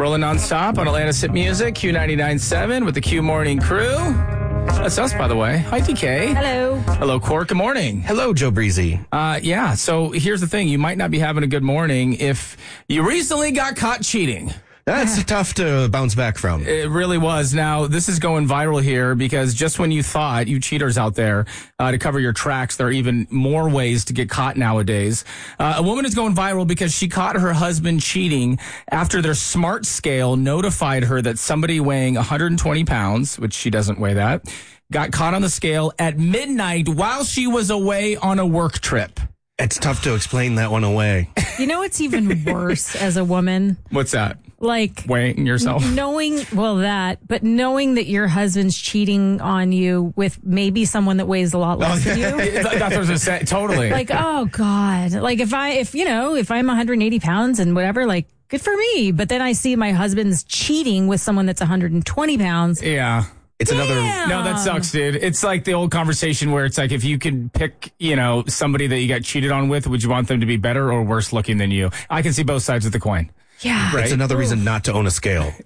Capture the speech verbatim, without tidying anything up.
rolling nonstop on Atlanta's Hit Music, Q ninety-nine point seven with the Q Morning Crew. That's us, by the way. Hi, D K. Hello. Hello, Court. Good morning. Hello, Joe Breezy. Uh, yeah, so here's the thing. You might not be having a good morning if you recently got caught cheating. That's tough to bounce back from. It really was. Now, this is going viral here because just when you thought, you cheaters out there, uh, to cover your tracks, there are even more ways to get caught nowadays. Uh, a woman is going viral because she caught her husband cheating after their smart scale notified her that somebody weighing one hundred twenty pounds, which she doesn't weigh that, got caught on the scale at midnight while she was away on a work trip. It's tough to explain that one away. You know what's even worse as a woman? What's that? Like weighing yourself? Knowing, well, that, but knowing that your husband's cheating on you with maybe someone that weighs a lot less than you. That's what I was going to say. Totally. Like, oh, God. Like, if I, if, you know, if I'm one hundred eighty pounds and whatever, like, good for me. But then I see my husband's cheating with someone that's one hundred twenty pounds. Yeah. It's Damn. another. No, that sucks, dude. It's like the old conversation where it's like, if you could pick, you know, somebody that you got cheated on with, would you want them to be better or worse looking than you? I can see both sides of the coin. Yeah. Right. It's another reason not to own a scale.